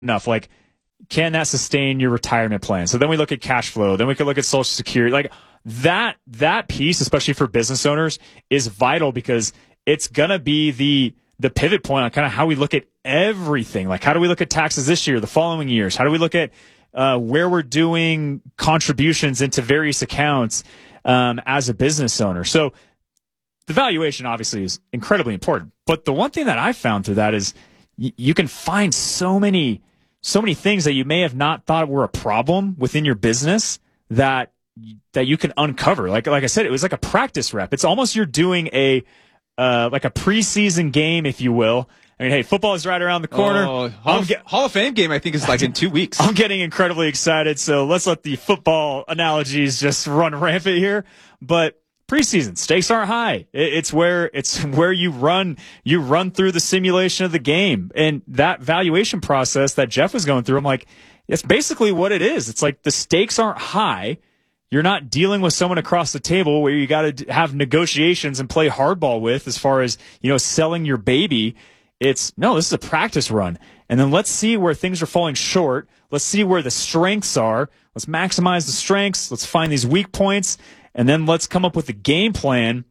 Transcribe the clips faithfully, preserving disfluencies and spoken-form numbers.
enough. Like, can that sustain your retirement plan? So then we look at cash flow. Then we could look at Social Security. Like that, that piece, especially for business owners, is vital because it's going to be the, the pivot point on kind of how we look at everything. Like, how do we look at taxes this year, the following years? How do we look at uh, where we're doing contributions into various accounts um, as a business owner? So the valuation obviously is incredibly important. But the one thing that I found through that is y- you can find so many so many things that you may have not thought were a problem within your business that that you can uncover. Like like I said, it was like a practice rep. It's almost you're doing a uh, like a preseason game, if you will. I mean, hey, football is right around the corner. Oh, Hall, of, get, Hall of Fame game, I think, is like in two weeks. I'm getting incredibly excited, so let's let the football analogies just run rampant here. But preseason stakes aren't high. It's where it's where you run you run through the simulation of the game, and that valuation process that Jeff was going through. I'm like, it's basically what it is. It's like the stakes aren't high. You're not dealing with someone across the table where you got to have negotiations and play hardball with as far as, you know, selling your baby. It's no, this is a practice run, and then let's see where things are falling short. Let's see where the strengths are. Let's maximize the strengths. Let's find these weak points. And then let's come up with a game plan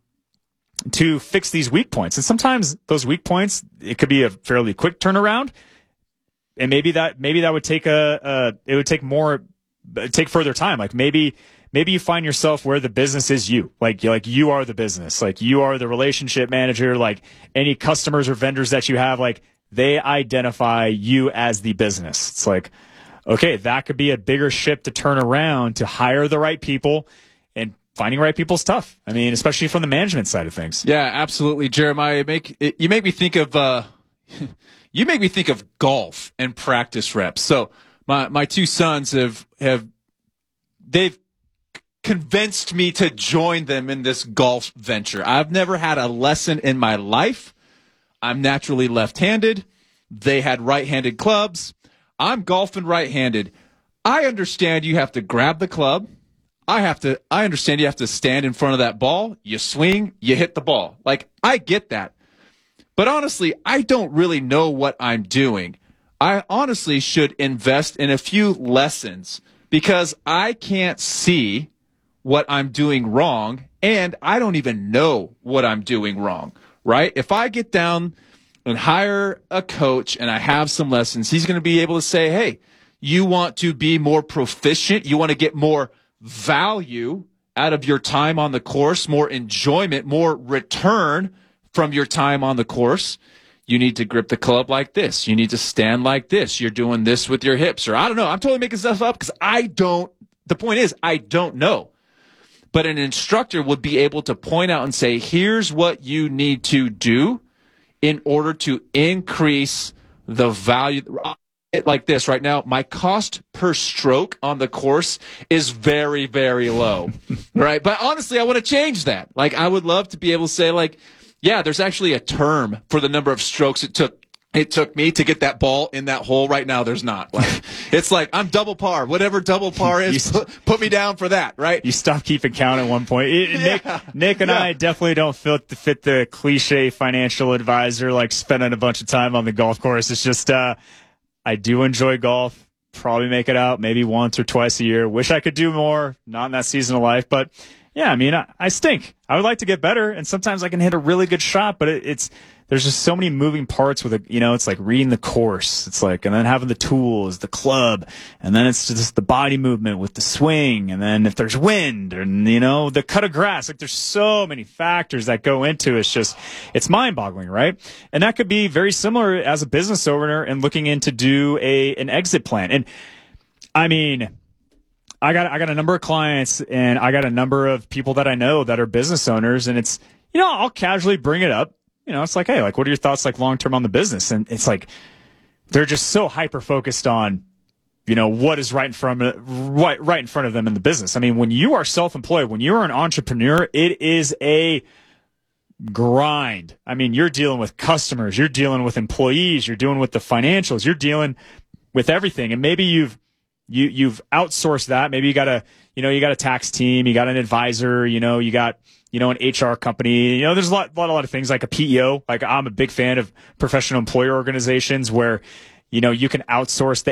to fix these weak points. And sometimes those weak points, it could be a fairly quick turnaround. And maybe that, maybe that would take a, a it would take more, take further time. Like maybe, maybe you find yourself where the business is you. Like, like you are the business. Like you are the relationship manager. Like any customers or vendors that you have, like they identify you as the business. It's like, okay, that could be a bigger ship to turn around to hire the right people. And finding right people is tough. I mean, especially from the management side of things. Yeah, absolutely, Jeremiah. You make you make me think of uh, you make me think of golf and practice reps. So my my two sons have have they've convinced me to join them in this golf venture. I've never had a lesson in my life. I'm naturally left-handed. They had right-handed clubs. I'm golfing right-handed. I understand you have to grab the club. I have to, I understand you have to stand in front of that ball. You swing, you hit the ball. Like, I get that. But honestly, I don't really know what I'm doing. I honestly should invest in a few lessons because I can't see what I'm doing wrong and I don't even know what I'm doing wrong, right? If I get down and hire a coach and I have some lessons, he's going to be able to say, hey, you want to be more proficient, you want to get more value out of your time on the course, more enjoyment, more return from your time on the course, you need to grip the club like this. You need to stand like this. You're doing this with your hips. Or I don't know. I'm totally making stuff up because I don't. The point is, I don't know. But an instructor would be able to point out and say, here's what you need to do in order to increase the value. It like this right now, my cost per stroke on the course is very, very low, right? But honestly, I want to change that. Like, I would love to be able to say, like, yeah, there's actually a term for the number of strokes it took it took me to get that ball in that hole. Right now, there's not. Like, it's like I'm double par, whatever double par is. You, put, put me down for that, right? You stop keeping count at one point. It, yeah. Nick, Nick, and yeah. I definitely don't fit the, fit the cliche financial advisor, like spending a bunch of time on the golf course. It's just. uh I do enjoy golf, probably make it out maybe once or twice a year. Wish I could do more, not in that season of life. But, yeah, I mean, I, I stink. I would like to get better, and sometimes I can hit a really good shot, but it, it's there's just so many moving parts with it. You know, it's like reading the course. It's like, and then having the tools, the club, and then it's just the body movement with the swing, and then if there's wind, and, you know, the cut of grass. Like, there's so many factors that go into it. It's just, it's mind-boggling, right? And that could be very similar as a business owner and looking in to do a an exit plan. And, I mean, I got I got a number of clients, and I got a number of people that I know that are business owners, and it's, you know, I'll casually bring it up. You know, it's like, hey, like, what are your thoughts, like, long-term on the business? And it's like, they're just so hyper-focused on, you know, what is right in front of, right, right in front of them in the business. I mean, when you are self-employed, when you are an entrepreneur, it is a grind. I mean, you're dealing with customers, you're dealing with employees, you're dealing with the financials, you're dealing with everything. And maybe you've, you, you've outsourced that. Maybe you got a, you know, you got a tax team, you got an advisor, you know, you got, you know, an H R company. You know, there's a lot, lot, a lot of things like a P E O. Like, I'm a big fan of professional employer organizations where you know, you can outsource the